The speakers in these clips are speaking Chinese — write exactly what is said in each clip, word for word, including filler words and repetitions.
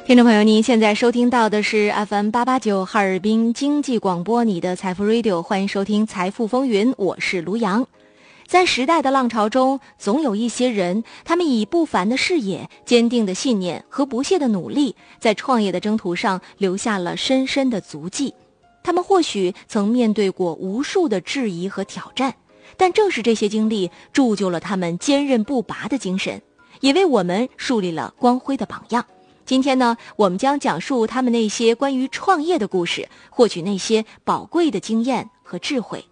听众朋友，您现在收听到的是 F M 八八九哈尔滨经济广播，你的财富 Radio， 欢迎收听财富风云，我是卢阳。在时代的浪潮中，总有一些人，他们以不凡的视野、坚定的信念和不懈的努力，在创业的征途上留下了深深的足迹。他们或许曾面对过无数的质疑和挑战，但正是这些经历铸就了他们坚韧不拔的精神，也为我们树立了光辉的榜样。今天呢，我们将讲述他们那些关于创业的故事，获取那些宝贵的经验和智慧。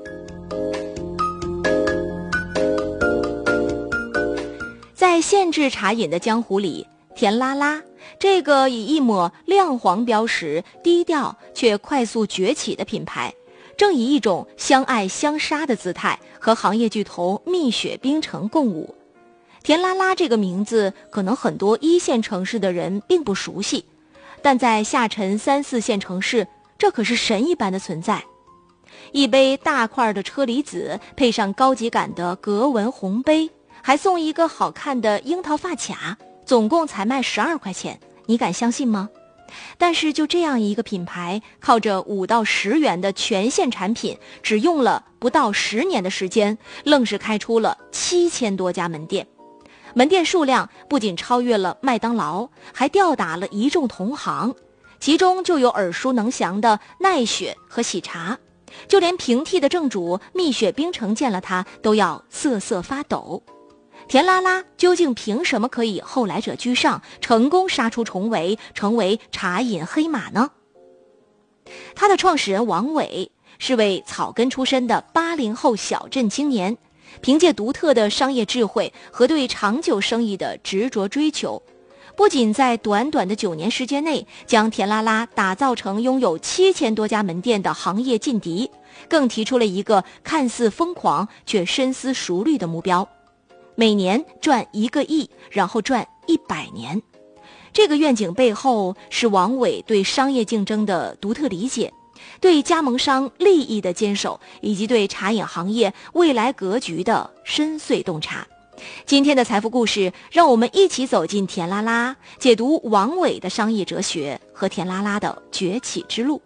在限制茶饮的江湖里，甜拉拉这个以一抹亮黄标识、低调却快速崛起的品牌，正以一种相爱相杀的姿态和行业巨头蜜雪冰城共舞。甜拉拉这个名字可能很多一线城市的人并不熟悉，但在下沉三四线城市，这可是神一般的存在。一杯大块的车厘子配上高级感的格纹红杯，还送一个好看的樱桃发卡，总共才卖十二块钱，你敢相信吗？但是就这样一个品牌，靠着五到十元的全线产品，只用了不到十年的时间，愣是开出了七千多家门店。门店数量不仅超越了麦当劳，还吊打了一众同行，其中就有耳熟能详的奈雪和喜茶，就连平替的正主蜜雪冰城见了它都要瑟瑟发抖。甜拉拉究竟凭什么可以后来者居上，成功杀出重围，成为茶饮黑马呢？它的创始人王伟是位草根出身的八零后小镇青年，凭借独特的商业智慧和对长久生意的执着追求，不仅在短短的九年时间内将甜拉拉打造成拥有七千多家门店的行业劲敌，更提出了一个看似疯狂却深思熟虑的目标：每年赚一个亿，然后赚一百年。这个愿景背后是王伟对商业竞争的独特理解，对加盟商利益的坚守，以及对茶饮行业未来格局的深邃洞察。今天的财富故事，让我们一起走进甜拉拉，解读王伟的商业哲学和甜拉拉的崛起之路。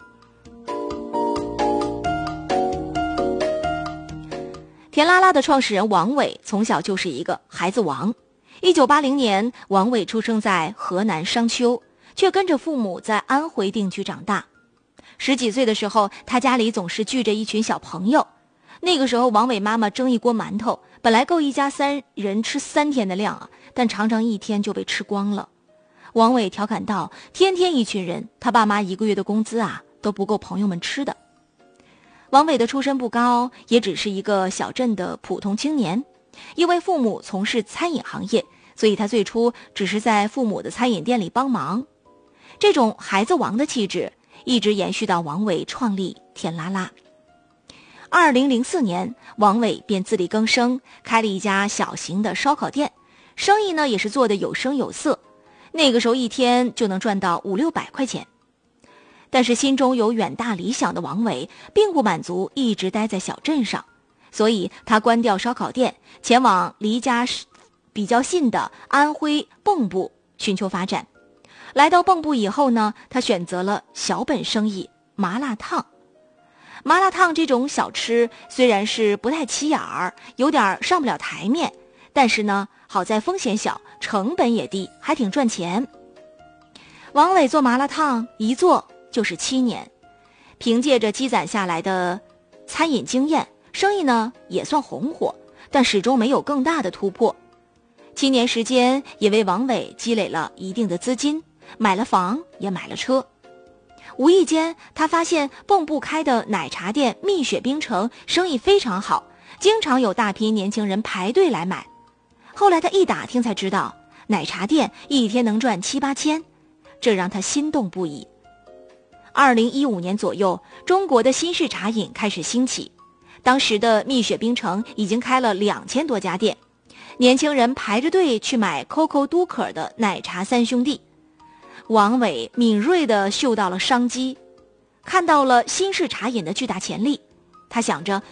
甜拉拉的创始人王伟从小就是一个孩子王。一九八零年，王伟出生在河南商丘，却跟着父母在安徽定居长大。十几岁的时候，他家里总是聚着一群小朋友。那个时候，王伟妈妈蒸一锅馒头，本来够一家三人吃三天的量啊，但常常一天就被吃光了。王伟调侃道：“天天一群人，他爸妈一个月的工资啊都不够朋友们吃的。”王伟的出身不高，也只是一个小镇的普通青年。因为父母从事餐饮行业，所以他最初只是在父母的餐饮店里帮忙。这种孩子王的气质一直延续到王伟创立甜拉拉。二零零四年，王伟便自力更生，开了一家小型的烧烤店，生意呢也是做得有声有色。那个时候一天就能赚到五六百块钱。但是心中有远大理想的王伟并不满足一直待在小镇上，所以他关掉烧烤店，前往离家比较近的安徽蚌埠寻求发展。来到蚌埠以后呢，他选择了小本生意麻辣烫。麻辣烫这种小吃虽然是不太起眼儿，有点上不了台面，但是呢，好在风险小，成本也低，还挺赚钱。王伟做麻辣烫一做就是七年，凭借着积攒下来的餐饮经验，生意呢也算红火，但始终没有更大的突破。七年时间也为王伟积累了一定的资金，买了房也买了车。无意间他发现蚌埠开的奶茶店蜜雪冰城生意非常好，经常有大批年轻人排队来买。后来他一打听才知道，奶茶店一天能赚七八千，这让他心动不已。二零一五年左右，中国的新式茶饮开始兴起，当时的蜜雪冰城已经开了两千多家店，年轻人排着队去买 Coco 都可的奶茶三兄弟。王伟敏锐地嗅到了商机，看到了新式茶饮的巨大潜力，他想着